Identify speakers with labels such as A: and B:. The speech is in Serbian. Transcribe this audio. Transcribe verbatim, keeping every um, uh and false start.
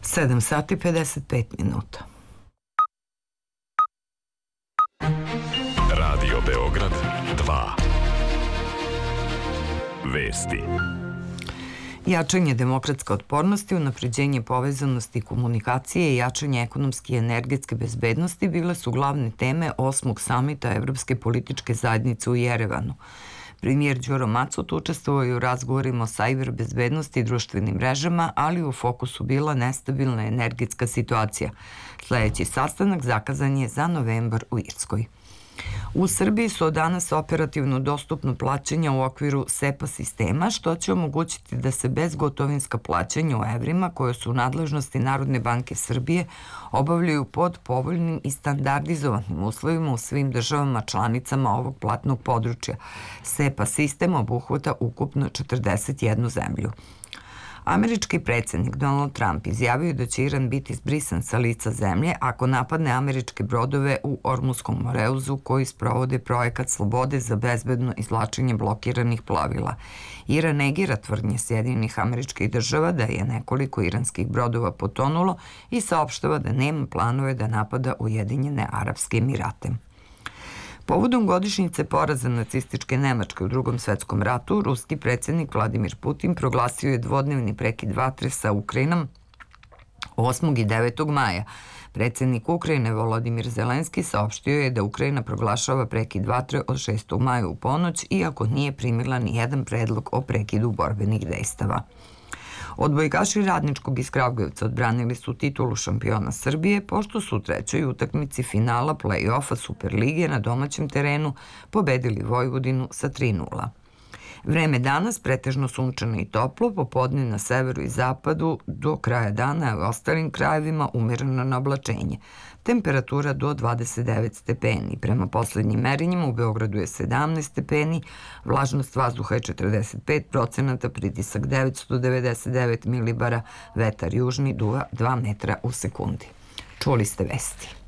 A: sedam sati pedeset pet minuta.
B: Radio Beograd dva. Vesti.
A: Jačanje demokratske otpornosti, unapređenje povezanosti komunikacije i jačanje ekonomske i energetske bezbednosti bile su glavne teme osmog samita Evropske političke zajednice u Jerevanu. Premijer Đuro Macut učestvovao je u razgovorima o sajber bezbednosti i društvenim mrežama, ali u fokusu bila nestabilna energetska situacija. Sljedeći sastanak zakazan je za novembar u Irskoj. U Srbiji su od danas operativno dostupno plaćanja u okviru SEPA sistema, što će omogućiti da se bezgotovinska plaćanja u evrima, koje su u nadležnosti Narodne banke Srbije, obavljaju pod povoljnim i standardizovanim uslovima u svim državama članicama ovog platnog područja. SEPA sistem obuhvata ukupno četrdeset jednu zemlju. Američki predsjednik Donald Trump izjavio da će Iran biti zbrisan sa lica zemlje ako napadne američke brodove u Ormuskom moreuzu koji sprovode projekat slobode za bezbedno izvlačenje blokiranih plovila. Iran negira tvrdnje Sjedinjenih Američkih Država da je nekoliko iranskih brodova potonulo i saopštava da nema planove da napada Ujedinjene Arapske Emirate. Povodom godišnjice poraza nacističke Nemačke u Drugom svetskom ratu, ruski predsjednik Vladimir Putin proglasio je dvodnevni prekid vatre sa Ukrajinom osmog i devetog maja. Predsjednik Ukrajine Volodimir Zelenski saopštio je da Ukrajina proglašava prekid vatre od šestog maja u ponoć, iako nije primila ni jedan predlog o prekidu borbenih dejstava. Odbojkaši Radničkog iz Kragujevca odbranili su titulu šampiona Srbije, pošto su u trećoj utakmici finala play-offa Superlige na domaćem terenu pobedili Vojvodinu sa tri nula. Vreme danas pretežno sunčano i toplo, popodne na severu i zapadu, do kraja dana a u ostalim krajevima umereno na oblačenje. Temperatura do dvadeset devet stepeni. Prema poslednjim merenjima u Beogradu je sedamnaest stepeni, vlažnost vazduha je četrdeset pet procenata, pritisak devetsto devedeset devet milibara, vetar južni duva dva metra u sekundi. Čuli ste vesti.